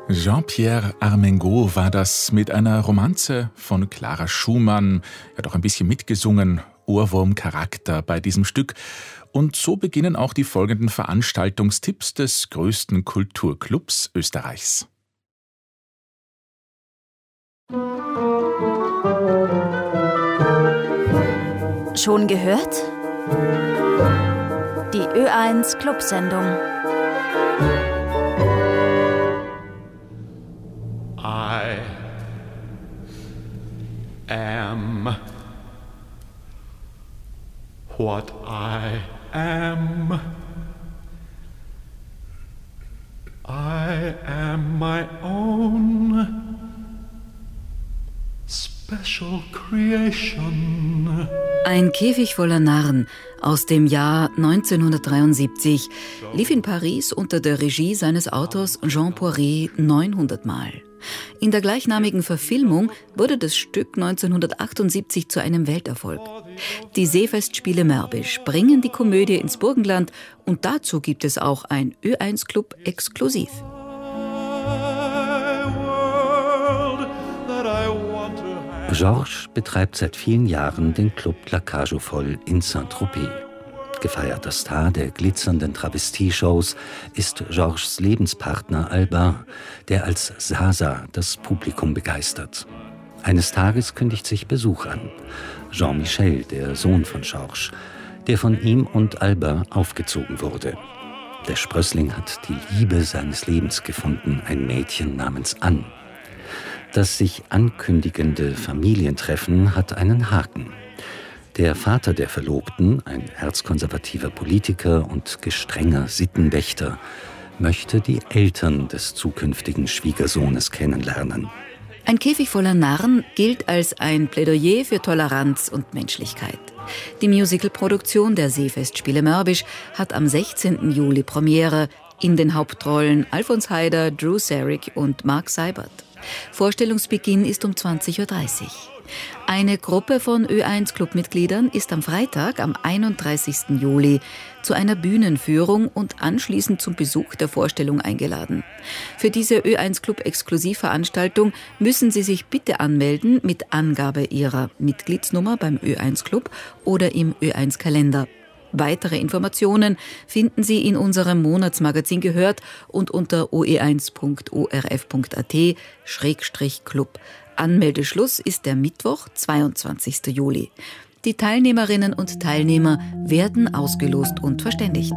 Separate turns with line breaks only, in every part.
Jean-Pierre Armengaud war das mit einer Romanze von Clara Schumann. Er hat auch ein bisschen mitgesungen, Ohrwurmcharakter bei diesem Stück. Und so beginnen auch die folgenden Veranstaltungstipps des größten Kulturclubs Österreichs.
Schon gehört? Die Ö1 Clubsendung.
I am what I am. I am my own special creation.
Ein Käfig voller Narren aus dem Jahr 1973 lief in Paris unter der Regie seines Autors Jean Poiret 900 Mal. In der gleichnamigen Verfilmung wurde das Stück 1978 zu einem Welterfolg. Die Seefestspiele Mörbisch bringen die Komödie ins Burgenland und dazu gibt es auch ein Ö1 Club exklusiv.
Georges betreibt seit vielen Jahren den Club La Cage aux Folles in Saint-Tropez. Gefeierter Star der glitzernden Travestie-Shows ist Georges Lebenspartner Albin, der als Sasa das Publikum begeistert. Eines Tages kündigt sich Besuch an. Jean-Michel, der Sohn von Georges, der von ihm und Albin aufgezogen wurde. Der Sprössling hat die Liebe seines Lebens gefunden, ein Mädchen namens Anne. Das sich ankündigende Familientreffen hat einen Haken. Der Vater der Verlobten, ein erzkonservativer Politiker und gestrenger Sittenwächter, möchte die Eltern des zukünftigen Schwiegersohnes kennenlernen.
Ein Käfig voller Narren gilt als ein Plädoyer für Toleranz und Menschlichkeit. Die Musicalproduktion der Seefestspiele Mörbisch hat am 16. Juli Premiere, in den Hauptrollen Alfons Heider, Drew Serig und Mark Seibert. Vorstellungsbeginn ist um 20:30 Uhr. Eine Gruppe von Ö1-Clubmitgliedern ist am Freitag, am 31. Juli, zu einer Bühnenführung und anschließend zum Besuch der Vorstellung eingeladen. Für diese Ö1-Club-Exklusivveranstaltung müssen Sie sich bitte anmelden mit Angabe Ihrer Mitgliedsnummer beim Ö1-Club oder im Ö1-Kalender. Weitere Informationen finden Sie in unserem Monatsmagazin Gehört und unter oe1.orf.at/club. Anmeldeschluss ist der Mittwoch, 22. Juli. Die Teilnehmerinnen und Teilnehmer werden ausgelost und verständigt.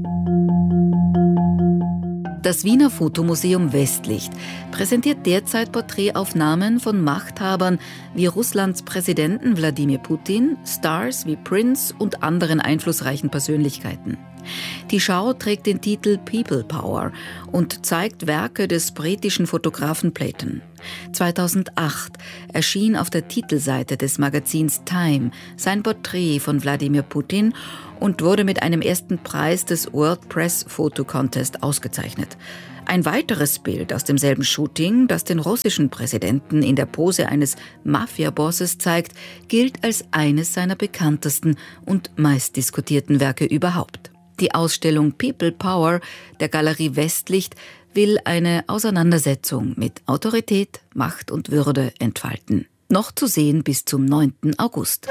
Das Wiener Fotomuseum Westlicht präsentiert derzeit Porträtaufnahmen von Machthabern wie Russlands Präsidenten Wladimir Putin, Stars wie Prince und anderen einflussreichen Persönlichkeiten. Die Schau trägt den Titel People Power und zeigt Werke des britischen Fotografen Playton. 2008 erschien auf der Titelseite des Magazins Time sein Porträt von Wladimir Putin und wurde mit einem ersten Preis des World Press Photo Contest ausgezeichnet. Ein weiteres Bild aus demselben Shooting, das den russischen Präsidenten in der Pose eines Mafia-Bosses zeigt, gilt als eines seiner bekanntesten und meistdiskutierten Werke überhaupt. Die Ausstellung People Power der Galerie Westlicht will eine Auseinandersetzung mit Autorität, Macht und Würde entfalten. Noch zu sehen bis zum 9. August.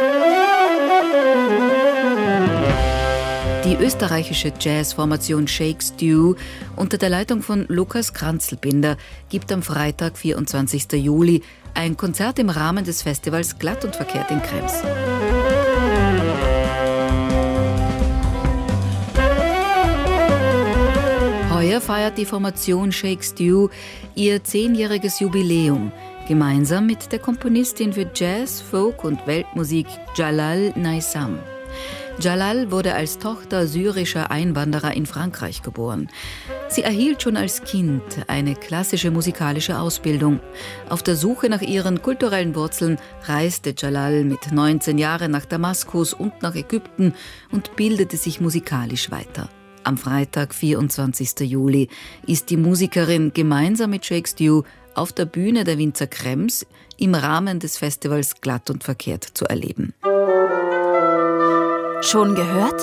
Die österreichische Jazzformation Shake Stew unter der Leitung von Lukas Kranzlbinder gibt am Freitag, 24. Juli, ein Konzert im Rahmen des Festivals Glatt und Verkehrt in Krems. Heuer feiert die Formation Shake Stew ihr 10-jähriges Jubiläum, gemeinsam mit der Komponistin für Jazz, Folk und Weltmusik Jalal Naysam. Jalal wurde als Tochter syrischer Einwanderer in Frankreich geboren. Sie erhielt schon als Kind eine klassische musikalische Ausbildung. Auf der Suche nach ihren kulturellen Wurzeln reiste Jalal mit 19 Jahren nach Damaskus und nach Ägypten und bildete sich musikalisch weiter. Am Freitag, 24. Juli, ist die Musikerin gemeinsam mit Shake Stew auf der Bühne der Winzer Krems im Rahmen des Festivals Glatt und Verkehrt zu erleben.
Schon gehört?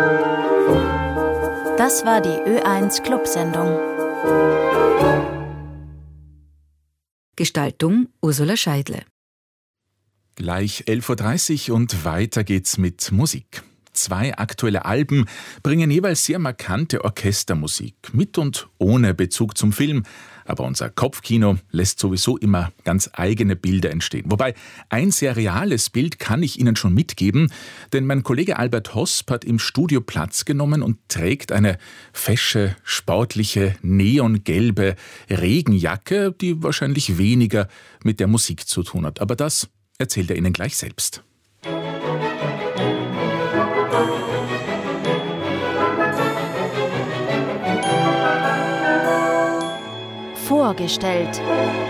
Das war die Ö1 Clubsendung.
Gestaltung Ursula Scheidle.
Gleich 11.30 Uhr und weiter geht's mit Musik. 2 aktuelle Alben bringen jeweils sehr markante Orchestermusik, mit und ohne Bezug zum Film. Aber unser Kopfkino lässt sowieso immer ganz eigene Bilder entstehen. Wobei, ein sehr reales Bild kann ich Ihnen schon mitgeben, denn mein Kollege Albert Hosp hat im Studio Platz genommen und trägt eine fesche, sportliche, neongelbe Regenjacke, die wahrscheinlich weniger mit der Musik zu tun hat. Aber das erzählt er Ihnen gleich selbst.
Vorgestellt.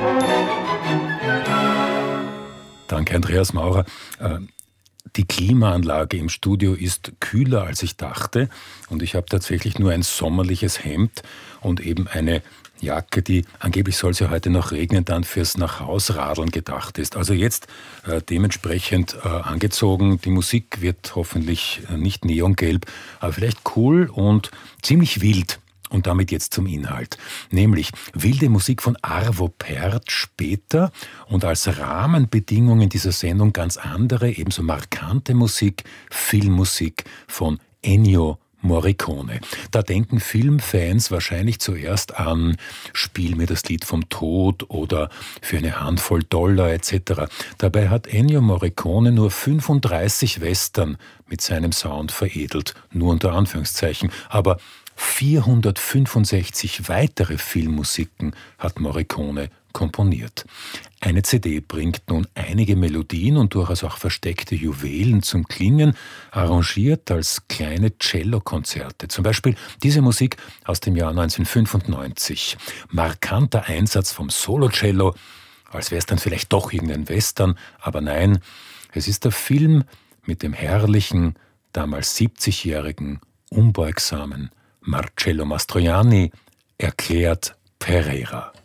Danke, Andreas Maurer. Die Klimaanlage im Studio ist kühler, als ich dachte. Und ich habe tatsächlich nur ein sommerliches Hemd und eben eine Jacke, die angeblich soll es ja heute noch regnen, dann fürs Nachhausradeln gedacht ist. Also jetzt dementsprechend angezogen. Die Musik wird hoffentlich nicht neongelb, aber vielleicht cool und ziemlich wild. Und damit jetzt zum Inhalt, nämlich wilde Musik von Arvo Pärt später und als Rahmenbedingungen dieser Sendung ganz andere, ebenso markante Musik, Filmmusik von Ennio Morricone. Da denken Filmfans wahrscheinlich zuerst an Spiel mir das Lied vom Tod oder Für eine Handvoll Dollar etc. Dabei hat Ennio Morricone nur 35 Western mit seinem Sound veredelt, nur unter Anführungszeichen, aber 465 weitere Filmmusiken hat Morricone komponiert. Eine CD bringt nun einige Melodien und durchaus auch versteckte Juwelen zum Klingen, arrangiert als kleine Cellokonzerte. Zum Beispiel diese Musik aus dem Jahr 1995. Markanter Einsatz vom Solocello, als wäre es dann vielleicht doch irgendein Western, aber nein, es ist der Film mit dem herrlichen, damals 70-jährigen, unbeugsamen Marcello Mastroianni, erklärt Pereira.